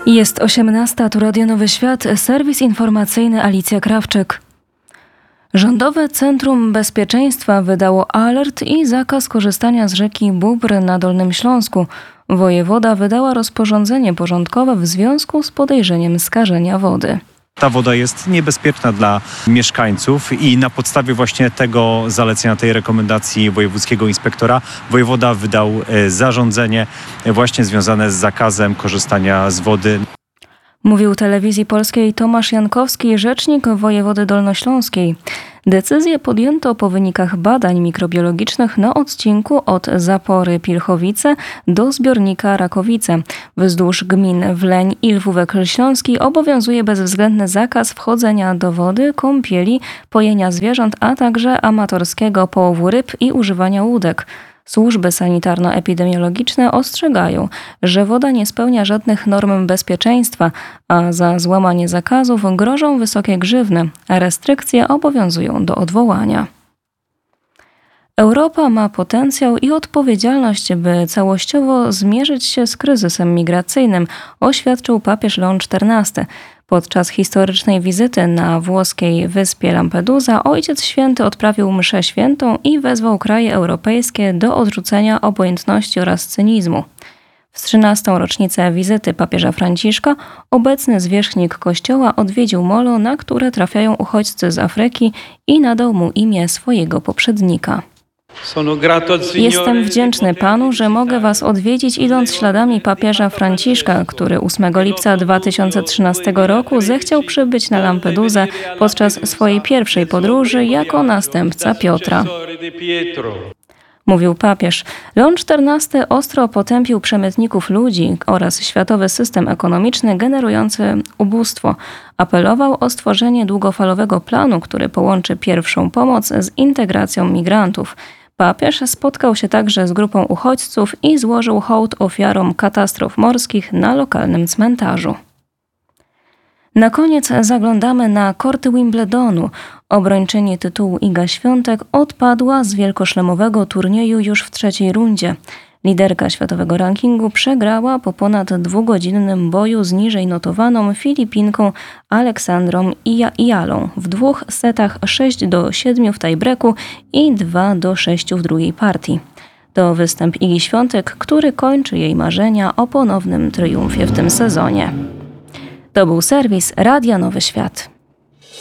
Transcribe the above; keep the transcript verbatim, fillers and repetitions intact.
Jest osiemnasta, tu Radio Nowy Świat, serwis informacyjny Alicja Krawczyk. Rządowe Centrum Bezpieczeństwa wydało alert i zakaz korzystania z rzeki Bóbr na Dolnym Śląsku. Wojewoda wydała rozporządzenie porządkowe w związku z podejrzeniem skażenia wody. Ta woda jest niebezpieczna dla mieszkańców i na podstawie właśnie tego zalecenia, tej rekomendacji wojewódzkiego inspektora wojewoda wydał zarządzenie właśnie związane z zakazem korzystania z wody. Mówił Telewizji Polskiej Tomasz Jankowski, rzecznik wojewody dolnośląskiej. Decyzję podjęto po wynikach badań mikrobiologicznych na odcinku od zapory Pilchowice do zbiornika Rakowice. Wzdłuż gmin Wleń i Lwówek Śląski obowiązuje bezwzględny zakaz wchodzenia do wody, kąpieli, pojenia zwierząt, a także amatorskiego połowu ryb i używania łódek. Służby sanitarno-epidemiologiczne ostrzegają, że woda nie spełnia żadnych norm bezpieczeństwa, a za złamanie zakazów grożą wysokie grzywny, a restrykcje obowiązują do odwołania. Europa ma potencjał i odpowiedzialność, by całościowo zmierzyć się z kryzysem migracyjnym, oświadczył papież Leon czternasty. Podczas historycznej wizyty na włoskiej wyspie Lampedusa Ojciec Święty odprawił mszę świętą i wezwał kraje europejskie do odrzucenia obojętności oraz cynizmu. W trzynastą rocznicę wizyty papieża Franciszka obecny zwierzchnik kościoła odwiedził molo, na które trafiają uchodźcy z Afryki i nadał mu imię swojego poprzednika. Jestem wdzięczny Panu, że mogę Was odwiedzić idąc śladami papieża Franciszka, który ósmego lipca dwa tysiące trzynastego roku zechciał przybyć na Lampedusę podczas swojej pierwszej podróży jako następca Piotra. Mówił papież. Leon czternasty ostro potępił przemytników ludzi oraz światowy system ekonomiczny generujący ubóstwo. Apelował o stworzenie długofalowego planu, który połączy pierwszą pomoc z integracją migrantów. Papież spotkał się także z grupą uchodźców i złożył hołd ofiarom katastrof morskich na lokalnym cmentarzu. Na koniec zaglądamy na korty Wimbledonu. Obrończyni tytułu Iga Świątek odpadła z wielkoszlemowego turnieju już w trzeciej rundzie. Liderka światowego rankingu przegrała po ponad dwugodzinnym boju z niżej notowaną Filipinką Aleksandrą Ialą w dwóch setach sześć do siedmiu w tiebreaku i dwa do sześciu w drugiej partii. To występ Igi Świątek, który kończy jej marzenia o ponownym triumfie w tym sezonie. To był serwis Radia Nowy Świat.